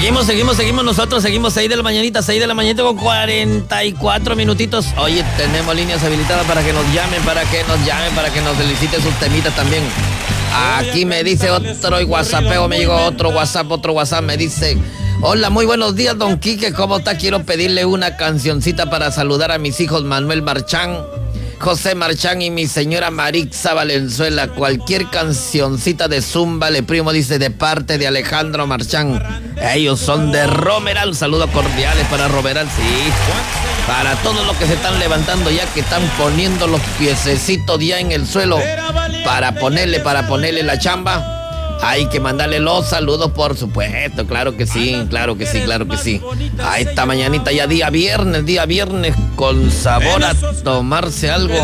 Seguimos nosotros, seguimos 6 de la mañanita con 44 minutitos. Oye, tenemos líneas habilitadas para que nos llamen, para que nos felicite sus temitas también. Aquí me dice otro WhatsAppeo, me llegó otro WhatsApp, me dice: hola, muy buenos días, don Quique, ¿cómo está? Quiero pedirle una cancioncita para saludar a mis hijos Manuel Marchán, José Marchán y mi señora Marixa Valenzuela. Cualquier cancioncita de zumba, le primo, dice, de parte de Alejandro Marchán. Ellos son de Romeral. Saludos cordiales para Romeral, sí. Para todos los que se están levantando ya, que están poniendo los piececitos ya en el suelo para ponerle la chamba. Hay que mandarle los saludos, por supuesto, claro que sí. A esta mañanita ya día viernes, con sabor a tomarse algo.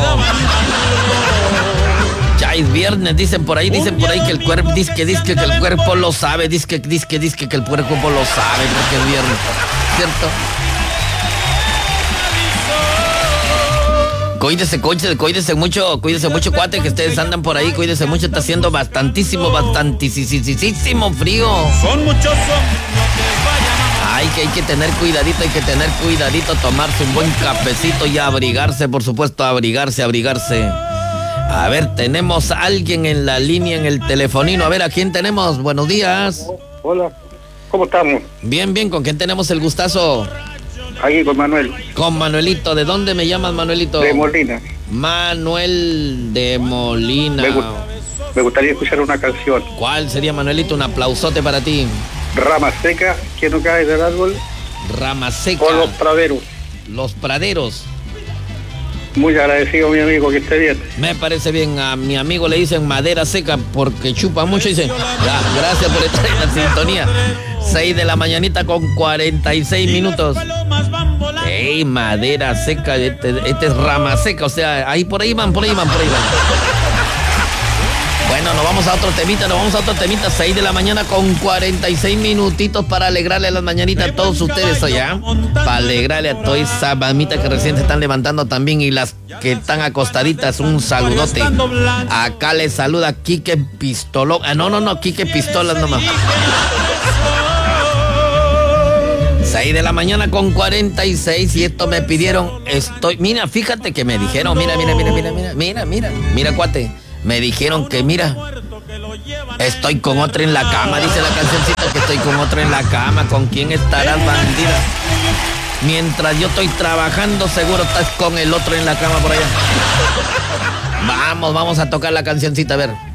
Ya es viernes, dicen por ahí que el cuerpo, dice que el cuerpo lo sabe, dice que el cuerpo lo sabe porque es viernes, ¿cierto? Cuídese mucho, cuate, que ustedes andan por ahí, cuídese mucho, está haciendo bastantísimo frío. Son muchos. Hay que tener cuidadito, tomarse un buen cafecito y abrigarse, por supuesto, abrigarse. A ver, tenemos a alguien en la línea, en el telefonino. A ver, ¿a quién tenemos? Buenos días. Hola, ¿cómo estamos? Bien, ¿con quién tenemos el gustazo? Aquí con Manuel. Con Manuelito. ¿De dónde me llamas, Manuelito? De Molina. Manuel de Molina. Me gustaría escuchar una canción. ¿Cuál sería, Manuelito? Un aplausote para ti. Rama seca, que no cae del árbol. Rama seca. O Los Praderos. Los Praderos. Muy agradecido, mi amigo, que esté bien. Me parece bien. A mi amigo le dicen madera seca porque chupa mucho. Dicen, gracias por estar en la sintonía. 6 de la mañanita con 46 minutos. Ey, madera seca. Este es rama seca. O sea, por ahí van. Bueno, nos vamos a otro temita. 6 de la mañana con 46 minutitos para alegrarle las mañanitas a todos ustedes allá. Para alegrarle a toda esa mamita que recién se están levantando también y las que están acostaditas. Un saludote. Acá les saluda Quique Pistolón. No, Quique Pistolas nomás. 6 de la mañana con 46 y esto me pidieron. Mira, fíjate que me dijeron, mira, cuate. Me dijeron que, mira, estoy con otra en la cama, dice la cancioncita, que estoy con otra en la cama. ¿Con quién estarás, bandida? Mientras yo estoy trabajando, seguro estás con el otro en la cama por allá. Vamos a tocar la cancioncita, a ver.